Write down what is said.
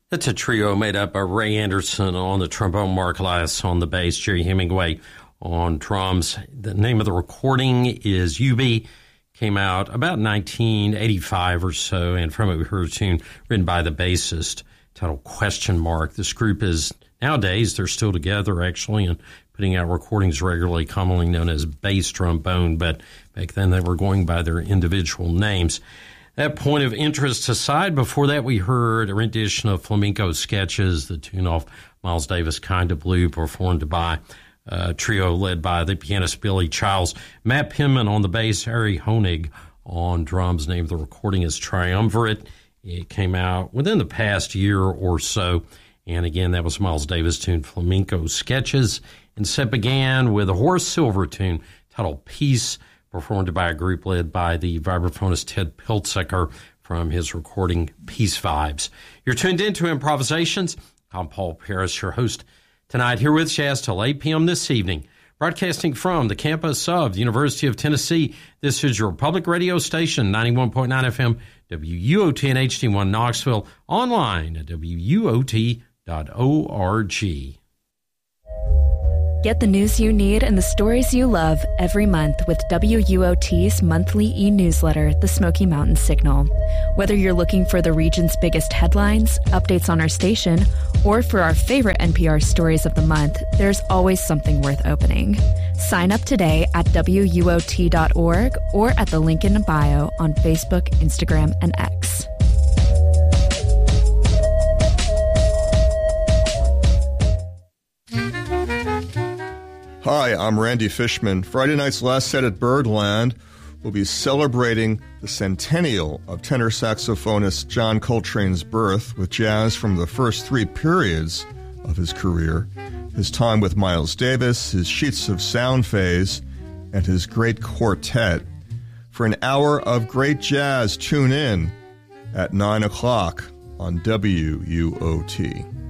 It's a trio made up of Ray Anderson on the trombone, Mark Lass on the bass, Jerry Hemingway on drums. The name of the recording is Yubi. Came out about 1985 or so, and from it we heard a tune written by the bassist titled Question Mark. This group is, nowadays, they're still together actually and putting out recordings regularly, commonly known as bass trombone, but back then they were going by their individual names. That point of interest aside, before that we heard a rendition of Flamenco Sketches, the tune off Miles Davis' Kind of Blue, performed by a trio led by the pianist Billy Childs. Matt Penman on the bass, Harry Honig on drums. Name of the recording is Triumvirate. It came out within the past year or so. And again, that was Miles Davis' tune Flamenco Sketches. And set began with a Horace Silver tune titled Peace, performed by a group led by the vibraphonist Ted Piltzecker from his recording Peace Vibes. You're tuned into Improvisations. I'm Paul Paris, your host tonight, here with Jazz till 8 p.m. this evening. Broadcasting from the campus of the University of Tennessee, this is your public radio station, 91.9 FM, WUOT and HD1 Knoxville, online at WUOT.org. Get the news you need and the stories you love every month with WUOT's monthly e-newsletter, The Smoky Mountain Signal. Whether you're looking for the region's biggest headlines, updates on our station, or for our favorite NPR stories of the month, there's always something worth opening. Sign up today at WUOT.org or at the link in the bio on Facebook, Instagram, and X. Hi, I'm Randy Fishman. Friday night's last set at Birdland will be celebrating the centennial of tenor saxophonist John Coltrane's birth with jazz from the first three periods of his career, his time with Miles Davis, his Sheets of Sound phase, and his great quartet. For an hour of great jazz, tune in at 9 o'clock on WUOT.